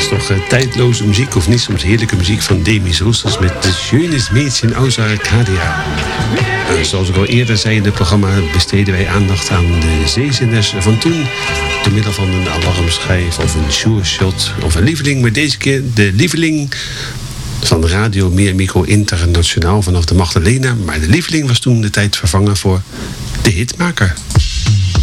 Tijdloze muziek, of niet soms heerlijke muziek van Demis Roussos met De Schönes Mädchen aus Arcadia. Zoals ik al eerder zei in het programma, besteden wij aandacht aan de zeezenders van toen. Door middel van een alarmschijf of een sure-shot of een lieveling. Maar deze keer de lieveling van Radio Meermico Internationaal vanaf de Magdalena. Maar de lieveling was toen de tijd vervangen voor de hitmaker.